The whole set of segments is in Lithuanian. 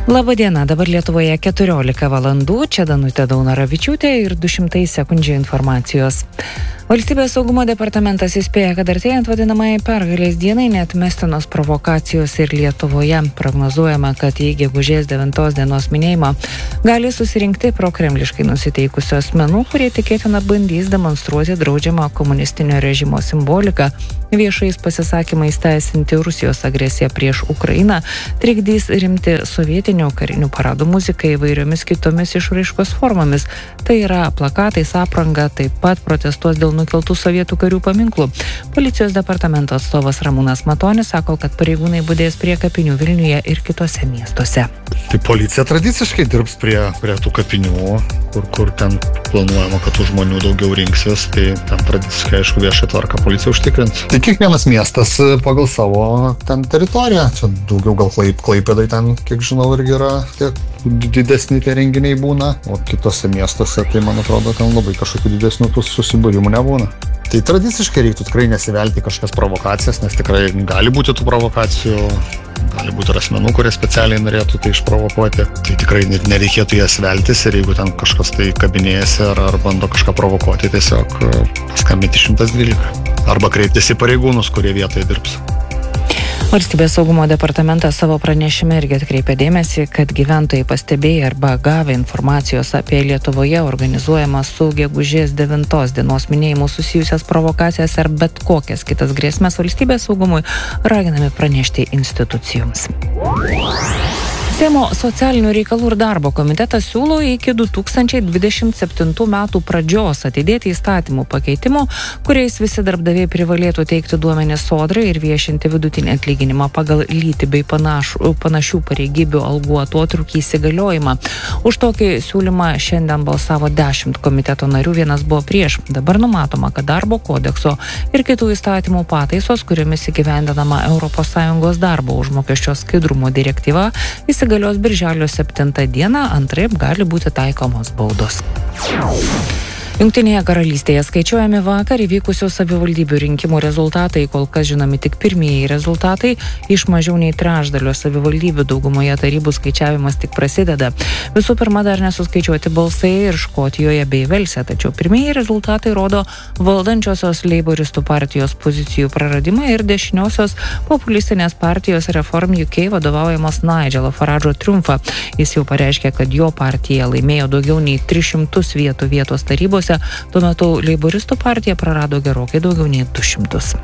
Labadiena, dabar Lietuvoje 14 valandų, čia Danutė Daunaravičiūtė ir 200 sekundžių informacijos. Valstybės saugumo departamentas įspėja, kad artėjant vadinamai pergalės dienai neatmestinos provokacijos ir Lietuvoje. Prognozuojama, kad į gegužės 9 dienos minėjimą gali susirinkti prokremliškai nusiteikusių asmenų, kurie tikėtina bandys demonstruoti draudžiamą komunistinio režimo simboliką, viešais pasisakymais teisinti Rusijos agresiją prieš Ukrainą, trikdys rimti sovietinių karinių paradų muziką įvairiomis kitomis išraiškos formomis. Tai yra plakatais, apranga, taip pat protestuos dėl nukeltų sovietų karių paminklų. Policijos departamento atstovas Ramūnas Matonis sako, kad pareigūnai budės prie kapinių Vilniuje ir kitose miestuose. Tai policija tradiciškai dirbs prie tų kapinių, kur ten planuojama, kad tų žmonių daugiau rinksis, tai ten tradiciškai, aišku, viešą tvarką policija užtikrins. Tai kiekvienas miestas pagal savo ten teritoriją. Čia daugiau gal Klaipėdai ten, kiek žinau, irgi yra tiek didesni tie renginiai būna, o kitose miestuose, tai man atrodo, ten labai kažkokių didesnių tų susibūrimų nebūna. Tai tradiciškai reiktų tikrai nesivelti kažkokias provokacijas, nes tikrai gali būti tų provokacijų, gali būti ir asmenų, kurie specialiai norėtų tai išprovokuoti. Tai tikrai nereikėtų jas veltis ir jeigu ten kažkas tai kabinėjasi ar bando kažką provokuoti, tiesiog skambinti 112 arba kreiptis į pareigūnus, kurie vietoje dirbs. Valstybės saugumo departamentas savo pranešime irgi atkreipė dėmesį, kad gyventojai pastebėję arba gavę informacijos apie Lietuvoje organizuojamą su gegužės 9 dienos minėjimu susijusias provokacijas ar bet kokias kitas grėsmes valstybės saugumui raginami pranešti institucijoms. Seimo socialinių reikalų ir darbo komitetas siūlo iki 2027 metų pradžios atidėti įstatymų pakeitimų, kuriais visi darbdaviai privalėtų teikti duomenis Sodrai ir viešinti vidutinį atlyginimą pagal lytį bei panašių pareigybių algų atotrūkį įsigaliojimą. Už tokį siūlymą šiandien balsavo 10 komiteto narių, vienas buvo prieš. Dabar numatoma, kad darbo kodekso ir kitų įstatymų pataisos, kuriomis įgyvendinama ES darbo užmokesčio skaidrumo direktyva, įsigalios birželio 7 dieną, antraip gali būti taikomos baudos. Jungtinėje karalystėje skaičiuojami vakar įvykusių savivaldybių rinkimų rezultatai, kol kas žinomi tik pirmieji rezultatai, iš mažiau nei trečdalio savivaldybių daugumoje tarybų skaičiavimas tik prasideda. Visų pirma, dar nesuskaičiuoti balsai ir Škotijoje bei Velse, tačiau pirmieji rezultatai rodo valdančiosios leiboristų partijos pozicijų praradimą ir dešiniosios populistinės partijos Reform UK vadovaujamos Nigelo Faradžo triumfą. Jis jau pareiškė, kad jo partija laimėjo daugiau nei 300 vietų vietos tarybos. Tuo metu leiboristų partija prarado gerokai daugiau nei 200.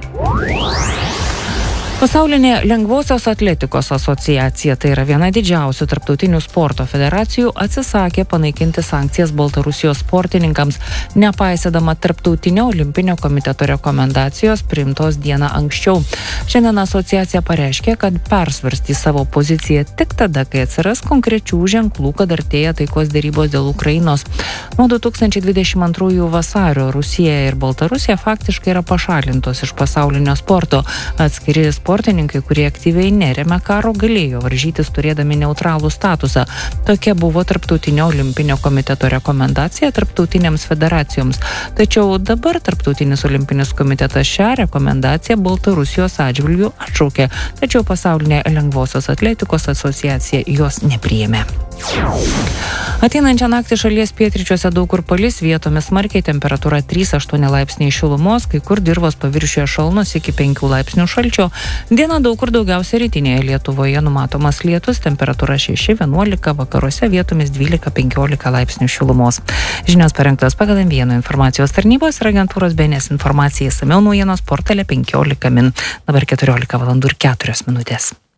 Pasaulinė lengvosios atletikos asociacija, tai yra viena didžiausių tarptautinių sporto federacijų, atsisakė panaikinti sankcijas Baltarusijos sportininkams, nepaisydama tarptautinio olimpinio komiteto rekomendacijos priimtos dieną anksčiau. Šiandien asociacija pareiškė, kad persvarstys savo poziciją tik tada, kai atsiras konkrečių ženklų, kad artėja taikos derybos dėl Ukrainos. Nuo 2022 vasario Rusija ir Baltarusija faktiškai yra pašalintos iš pasaulinio sporto. Atskiri sportininkai, kurie aktyviai neremia karo, galėjo varžytis turėdami neutralų statusą. Tokia buvo Tarptautinio olimpinio komiteto rekomendacija tarptautinėms federacijoms. Tačiau dabar Tarptautinis olimpinis komitetas šią rekomendaciją Baltarusijos atžvilgiu atšaukė, tačiau Pasaulinė lengvosios atletikos asociacija jos nepriėmė. Ateinančią naktį šalies pietryčiuose daug kur palis, vietomis smarkiai, temperatūra 3-8 laipsniai šilumos, kai kur dirvos paviršiuje šalnos iki 5 laipsnių šalčio. Dieną daug kur daugiausia rytinėje Lietuvoje numatomas lietus, temperatūra 6-11, vakaruose vietomis 12-15 laipsnių šilumos. Žinios parengtos pagal M1 informacijos tarnybos ir agentūros BNS informacija, išsamiau naujienos portale 15 min. Dabar 14 valandų ir 4 minutės.